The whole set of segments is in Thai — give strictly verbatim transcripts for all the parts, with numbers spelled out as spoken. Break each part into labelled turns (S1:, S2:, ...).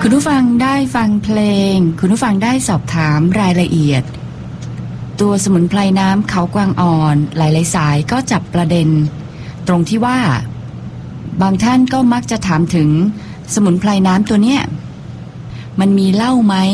S1: คุณผู้ฟังได้ฟังเพลงคุณผู้ฟังได้สอบถามรายละเอียดตัวสมุนไพรน้ำเขากวางอ่อนหลายๆสายก็จับประเด็นตรงที่ว่าบางท่านก็มักจะถามถึงสมุนไพรน้ำตัวเนี้ยมันมีเหล้าไหม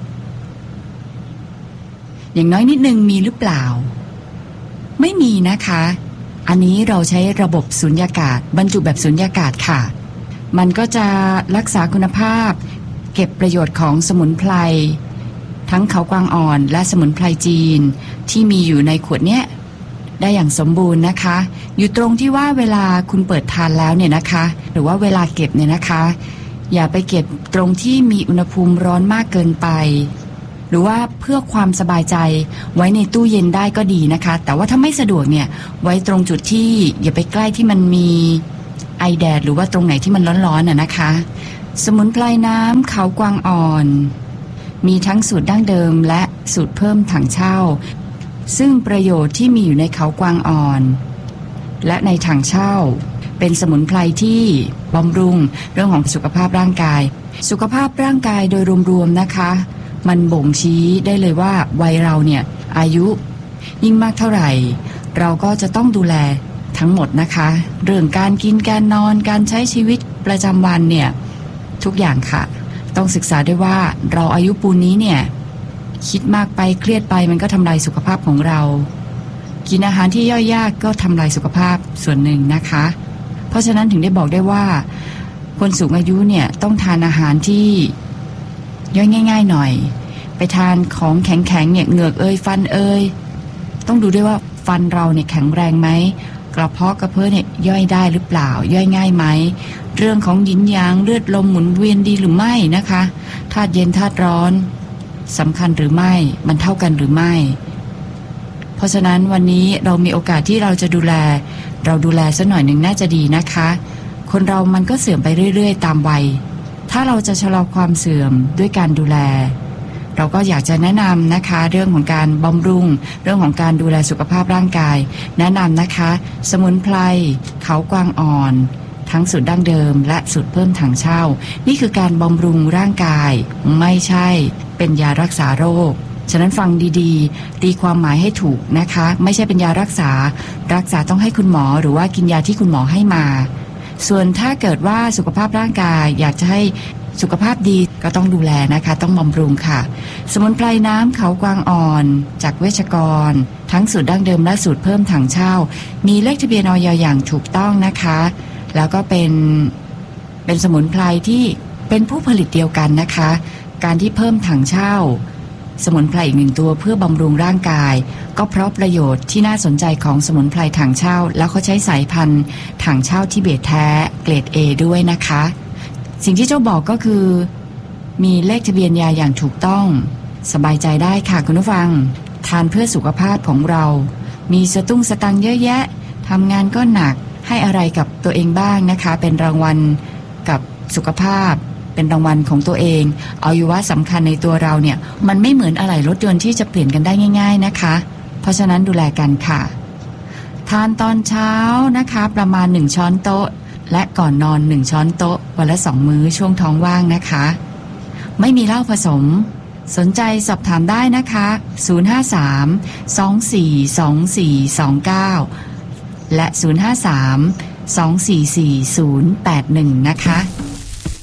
S1: อย่างน้อยนิดนึงมีหรือเปล่าไม่มีนะคะอันนี้เราใช้ระบบสุญญากาศบรรจุแบบสุญญากาศค่ะมันก็จะรักษาคุณภาพเก็บประโยชน์ของสมุนไพรทั้งเขากวางอ่อนและสมุนไพรจีนที่มีอยู่ในขวดเนี้ยได้อย่างสมบูรณ์นะคะอยู่ตรงที่ว่าเวลาคุณเปิดทานแล้วเนี่ยนะคะหรือว่าเวลาเก็บเนี่ยนะคะอย่าไปเก็บตรงที่มีอุณหภูมิร้อนมากเกินไปหรือว่าเพื่อความสบายใจไว้ในตู้เย็นได้ก็ดีนะคะแต่ว่าถ้าไม่สะดวกเนี่ยไว้ตรงจุดที่อย่าไปใกล้ที่มันมีไอแดดหรือว่าตรงไหนที่มันร้อนๆน่ะนะคะสมุนไพรน้ำเขากวางอ่อนมีทั้งสูตรดั้งเดิมและสูตรเพิ่มถังเช่าซึ่งประโยชน์ที่มีอยู่ในเขากวางอ่อนและในถังเช่าเป็นสมุนไพรที่บำรุงเรื่องของสุขภาพร่างกายสุขภาพร่างกายโดยรวมๆนะคะมันบ่งชี้ได้เลยว่าวัยเราเนี่ยอายุยิ่งมากเท่าไหร่เราก็จะต้องดูแลทั้งหมดนะคะเรื่องการกินการนอนการใช้ชีวิตประจำวันเนี่ยทุกอย่างค่ะต้องศึกษาด้วยว่าเราอายุปูนนี้เนี่ยคิดมากไปเครียดไปมันก็ทำลายสุขภาพของเรากินอาหารที่ย่อยยากก็ทำลายสุขภาพส่วนหนึ่งนะคะเพราะฉะนั้นถึงได้บอกได้ว่าคนสูงอายุเนี่ยต้องทานอาหารที่ย่อยง่ายๆหน่อยไปทานของแข็งๆเนี่ยเหงือกเอ่ยฟันเอ่ยต้องดูด้วยว่าฟันเราเนี่ยแข็งแรงไหมกระเพาะกระเพาะเนี่ยย่อยได้หรือเปล่าย่อยง่ายไหมเรื่องของยินยางเลือดลมหมุนเวียนดีหรือไม่นะคะธาตุเย็นธาตุร้อนสำคัญหรือไม่มันเท่ากันหรือไม่เพราะฉะนั้นวันนี้เรามีโอกาสที่เราจะดูแลเราดูแลสักหน่อยหนึ่งน่าจะดีนะคะคนเรามันก็เสื่อมไปเรื่อยๆตามวัยถ้าเราจะชะลอความเสื่อมด้วยการดูแลเราก็อยากจะแนะนำนะคะเรื่องของการบำรุงเรื่องของการดูแลสุขภาพร่างกายแนะนำนะคะสมุนไพรเขากวางอ่อนทั้งสูตรดั้งเดิมและสูตรเพิ่มถังเช่านี่คือการบำรุงร่างกายไม่ใช่เป็นยารักษาโรคฉะนั้นฟังดีๆตีความหมายให้ถูกนะคะไม่ใช่เป็นยารักษารักษาต้องให้คุณหมอหรือว่ากินยาที่คุณหมอให้มาส่วนถ้าเกิดว่าสุขภาพร่างกายอยากจะให้สุขภาพดีก็ต้องดูแลนะคะต้องบำรุงค่ะสมุนไพรน้ำเขากวางอ่อนจากเวชกรทั้งสูตรดั้งเดิมและสูตรเพิ่มถังเช่ามีเลขทะเบียนอย.อย่างถูกต้องนะคะแล้วก็เป็นเป็นสมุนไพรที่เป็นผู้ผลิตเดียวกันนะคะการที่เพิ่มถังเช่าสมุนไพรอีกหนึ่งตัวเพื่อบำรุงร่างกายก็เพราะประโยชน์ที่น่าสนใจของสมุนไพรถังเช่าแล้วเขาใช้สายพันธุ์ถังเช่าทิเบตแท้เกรด A ด้วยนะคะสิ่งที่เจ้าบอกก็คือมีเลขทะเบียนยาอย่างถูกต้องสบายใจได้ค่ะคุณผู้ฟังทานเพื่อสุขภาพของเรามีสตุ้งสตังเยอะแยะทำงานก็หนักให้อะไรกับตัวเองบ้างนะคะเป็นรางวัลกับสุขภาพเป็นรางวัลของตัวเองอวัยวะสำคัญในตัวเราเนี่ยมันไม่เหมือนอะไหล่รถยนต์ที่จะเปลี่ยนกันได้ง่ายๆนะคะเพราะฉะนั้นดูแลกันค่ะทานตอนเช้านะคะประมาณหนึ่งช้อนโต๊ะและก่อนนอนหนึ่งช้อนโต๊ะวันละสองมื้อช่วงท้องว่างนะคะไม่มีเหล้าผสมสนใจสอบถามได้นะคะศูนย์ ห้า สาม สอง สี่ สอง สี่ สอง เก้าและศูนย์ ห้า สาม สอง สี่ สี่ ศูนย์ แปด หนึ่งนะคะ